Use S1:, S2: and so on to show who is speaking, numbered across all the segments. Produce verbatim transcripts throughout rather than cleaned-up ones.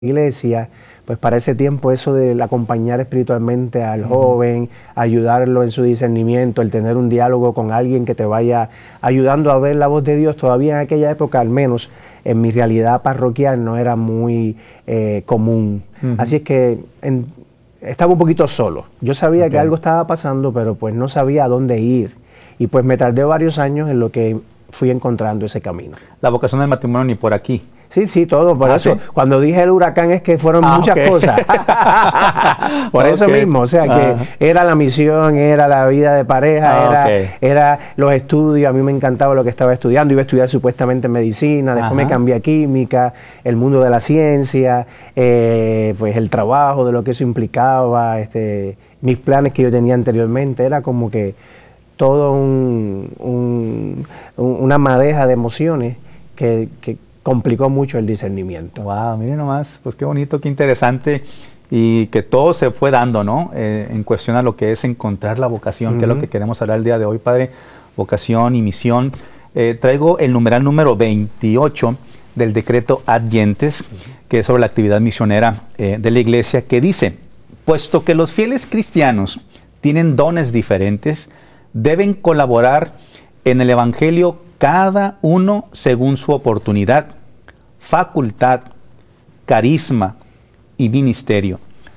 S1: iglesia, pues para ese tiempo eso del acompañar espiritualmente al joven, ayudarlo en su discernimiento, el tener un diálogo con alguien que te vaya ayudando a ver la voz de Dios, todavía en aquella época, al menos en mi realidad parroquial, no era muy eh, común. Uh-huh. Así es que en, estaba un poquito solo. Yo sabía okay. que algo estaba pasando, pero pues no sabía a dónde ir. Y pues me tardé varios años en lo que fui encontrando ese camino.
S2: La vocación del matrimonio ni por aquí.
S1: Sí, sí, todo, por
S2: ah,
S1: eso.
S2: ¿sí?
S1: Cuando dije el huracán es que fueron ah, muchas okay. cosas. por okay. eso mismo, o sea, que ah. era la misión, era la vida de pareja, ah, era, okay. era los estudios, a mí me encantaba lo que estaba estudiando, iba a estudiar supuestamente medicina, después Ajá. me cambié a química, el mundo de la ciencia, eh, pues el trabajo, de lo que eso implicaba, este, mis planes que yo tenía anteriormente, era como que todo un, un, un, una madeja de emociones que... que complicó mucho el discernimiento.
S2: Wow, miren nomás, pues qué bonito, qué interesante, y que todo se fue dando, ¿no? Eh, en cuestión a lo que es encontrar la vocación, uh-huh. que es lo que queremos hablar el día de hoy, Padre, vocación y misión. Eh, traigo el numeral número veintiocho del decreto Ad Gentes, uh-huh. que es sobre la actividad misionera eh, de la Iglesia, que dice: puesto que los fieles cristianos tienen dones diferentes, deben colaborar en el Evangelio cada uno según su oportunidad, facultad, carisma y ministerio.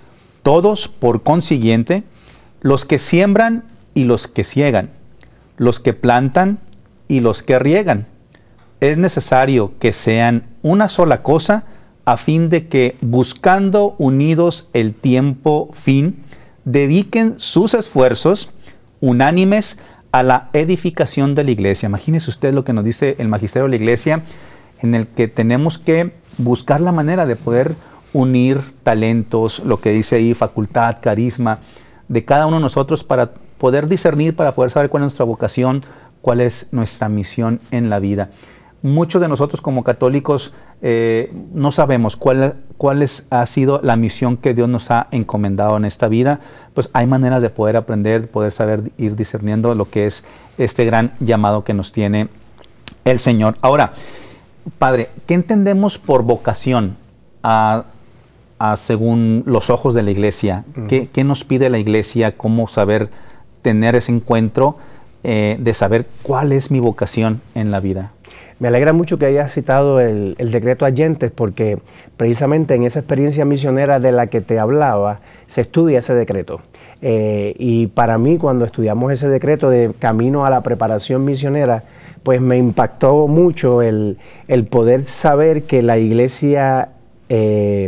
S2: Todos, por consiguiente, los que siembran y los que ciegan, los que plantan y los que riegan. Es necesario que sean una sola cosa, a fin de que, buscando unidos el tiempo fin, dediquen sus esfuerzos unánimes a la edificación de la iglesia. Imagínese usted lo que nos dice el magisterio de la iglesia, en el que tenemos que buscar la manera de poder unir talentos, lo que dice ahí, facultad, carisma, de cada uno de nosotros para poder discernir, para poder saber cuál es nuestra vocación, cuál es nuestra misión en la vida. Muchos de nosotros como católicos eh, no sabemos cuál, cuál es, ha sido la misión que Dios nos ha encomendado en esta vida. Pues hay maneras de poder aprender, de poder saber ir discerniendo lo que es este gran llamado que nos tiene el Señor. Ahora, Padre, ¿qué entendemos por vocación a, a, según los ojos de la Iglesia? Uh-huh. ¿Qué, ¿Qué nos pide la Iglesia? ¿Cómo saber tener ese encuentro eh, de saber cuál es mi vocación en la vida?
S1: Me alegra mucho que hayas citado el, el decreto Ad Gentes, porque precisamente en esa experiencia misionera de la que te hablaba, se estudia ese decreto. Eh, y para mí, cuando estudiamos ese decreto de camino a la preparación misionera, pues me impactó mucho el, el poder saber que la Iglesia eh,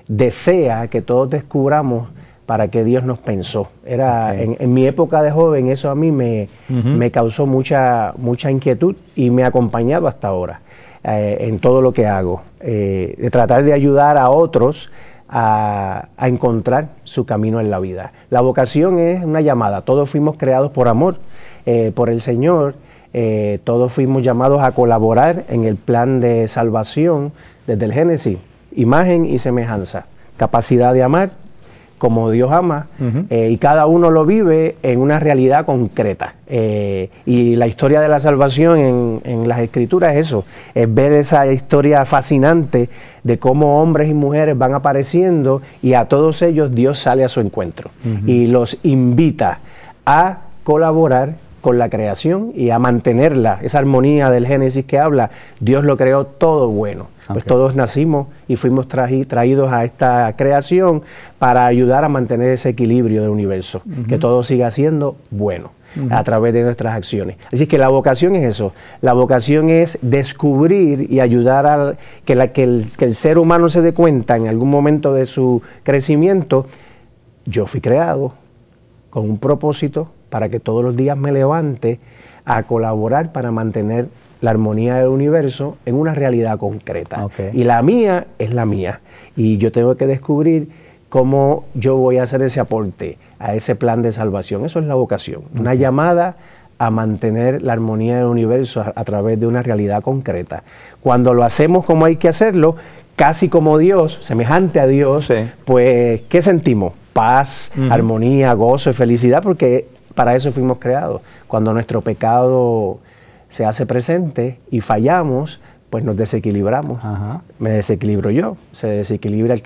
S1: desea que todos descubramos para qué Dios nos pensó. Era, okay. en, en mi época de joven, eso a mí me, uh-huh. me causó mucha, mucha inquietud y me ha acompañado hasta ahora eh, en todo lo que hago, eh, de tratar de ayudar a otros a, a encontrar su camino en la vida. La vocación es una llamada, todos fuimos creados por amor, eh, por el Señor, eh, todos fuimos llamados a colaborar en el plan de salvación desde el Génesis, imagen y semejanza, capacidad de amar como Dios ama, uh-huh. eh, y cada uno lo vive en una realidad concreta. Eh, y la historia de la salvación en, en las Escrituras es eso, es ver esa historia fascinante de cómo hombres y mujeres van apareciendo y a todos ellos Dios sale a su encuentro uh-huh. y los invita a colaborar con la creación y a mantenerla, esa armonía del Génesis que habla. Dios lo creó todo bueno. Pues okay. todos nacimos y fuimos traji, traídos a esta creación para ayudar a mantener ese equilibrio del universo, uh-huh. que todo siga siendo bueno uh-huh. a través de nuestras acciones. Así que la vocación es eso, la vocación es descubrir y ayudar a que, la, que, el, que el ser humano se dé cuenta en algún momento de su crecimiento, yo fui creado con un propósito para que todos los días me levante a colaborar para mantener la armonía del universo en una realidad concreta. Okay. Y la mía es la mía. Y yo tengo que descubrir cómo yo voy a hacer ese aporte a ese plan de salvación. Eso es la vocación. Okay. Una llamada a mantener la armonía del universo a, a través de una realidad concreta. Cuando lo hacemos como hay que hacerlo, casi como Dios, semejante a Dios, sí. pues, ¿qué sentimos? Paz, uh-huh. armonía, gozo y felicidad, porque para eso fuimos creados. Cuando nuestro pecado se hace presente y fallamos, pues nos desequilibramos.
S2: Ajá.
S1: Me desequilibro yo, se desequilibra el